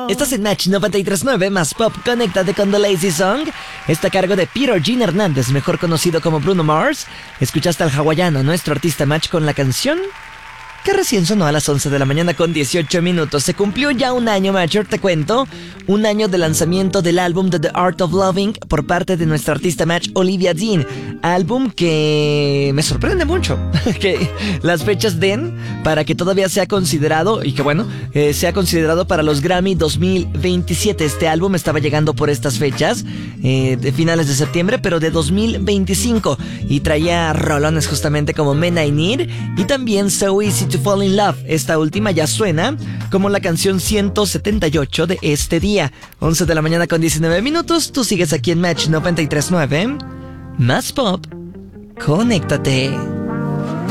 Estás en Match 93.9 más Pop. Conéctate con The Lazy Song. Está a cargo de Peter Gene Hernández, mejor conocido como Bruno Mars. Escuchaste al hawaiano, nuestro artista Match, con la canción que recién sonó a las 11 de la mañana con 18 minutos. Se cumplió ya un año, Matcher, te cuento. Un año de lanzamiento del álbum de The Art of Loving por parte de nuestra artista Match, Olivia Dean. Álbum que me sorprende mucho que las fechas den para que todavía sea considerado, y que bueno, sea considerado para los Grammy 2027. Este álbum estaba llegando por estas fechas, de finales de septiembre, pero de 2025. Y traía rolones justamente como Men I Need y también So Easy to Fall in Love. Esta última ya suena como la canción 178 de este día. 11 de la mañana con 19 minutos. Tú sigues aquí en Match 93.9. Más Pop. Conéctate.